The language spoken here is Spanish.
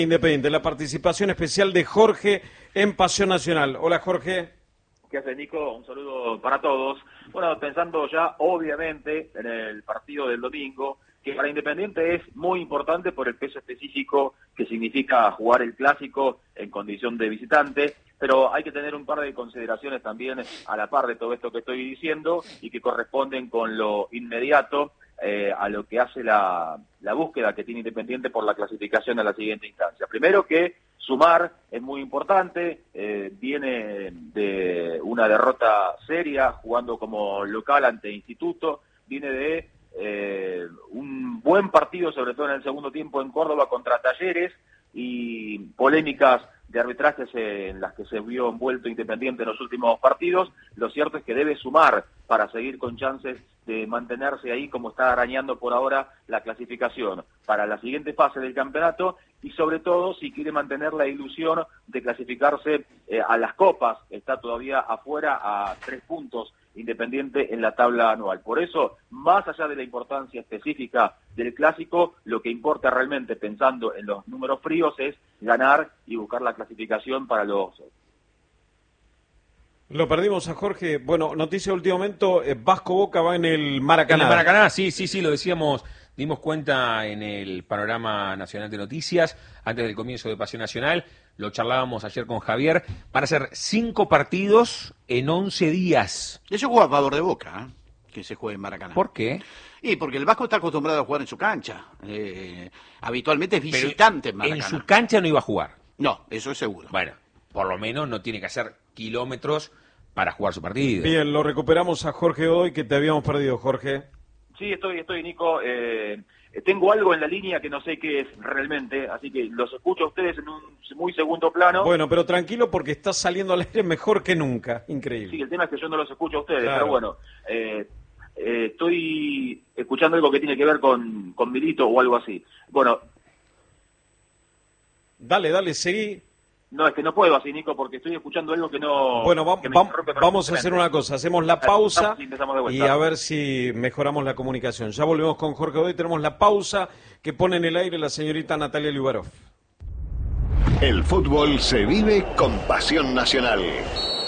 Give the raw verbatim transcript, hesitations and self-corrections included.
Independiente, la participación especial de Jorge en Pasión Nacional. Hola, Jorge. ¿Qué haces, Nico? Un saludo para todos. Bueno, pensando ya, obviamente, en el partido del domingo, que para Independiente es muy importante por el peso específico que significa jugar el Clásico en condición de visitante, pero hay que tener un par de consideraciones también a la par de todo esto que estoy diciendo y que corresponden con lo inmediato eh, a lo que hace la, la búsqueda que tiene Independiente por la clasificación a la siguiente instancia. Primero que sumar es muy importante, eh, viene de una derrota seria jugando como local ante Instituto, viene de eh, un buen partido, sobre todo en el segundo tiempo en Córdoba contra Talleres, y polémicas de arbitrajes en las que se vio envuelto Independiente en los últimos partidos. Lo cierto es que debe sumar para seguir con chances de mantenerse ahí como está arañando por ahora la clasificación para la siguiente fase del campeonato, y sobre todo si quiere mantener la ilusión de clasificarse eh, a las copas. Está todavía afuera a tres puntos Independiente en la tabla anual. Por eso, más allá de la importancia específica del Clásico, lo que importa realmente, pensando en los números fríos, es ganar y buscar la clasificación para los... Lo perdimos a Jorge. Bueno, noticia de último momento, eh, Vasco Boca va en el Maracaná. En el Maracaná, sí, sí, sí, lo decíamos, dimos cuenta en el Panorama Nacional de Noticias, antes del comienzo de Pasión Nacional, lo charlábamos ayer con Javier, van a ser cinco partidos en once días. Eso juega a favor de Boca, ¿eh? Que se juegue en Maracaná. ¿Por qué? Y porque el Vasco está acostumbrado a jugar en su cancha. Eh, habitualmente es visitante en Maracaná. En su cancha no iba a jugar. No, eso es seguro. Bueno, por lo menos no tiene que hacer kilómetros para jugar su partido. Bien, lo recuperamos a Jorge hoy, que te habíamos perdido, Jorge. Sí, estoy, estoy, Nico. Eh, tengo algo en la línea que no sé qué es realmente, así que los escucho a ustedes en un muy segundo plano. Bueno, pero tranquilo porque estás saliendo al aire mejor que nunca. Increíble. Sí, el tema es que yo no los escucho a ustedes, Claro. pero bueno, eh, eh, estoy escuchando algo que tiene que ver con, con Milito o algo así. Bueno, Dale, dale, seguí. no, es que no puedo así, Nico, porque estoy escuchando algo que no... Bueno, va- que me va- interrumpe vamos a hacer permanentemente. una cosa, hacemos la pausa Sí, empezamos de y vuelta. a ver si mejoramos la comunicación. Ya volvemos con Jorge hoy, tenemos la pausa que pone en el aire la señorita Natalia Liubarov. El fútbol se vive con Pasión Nacional.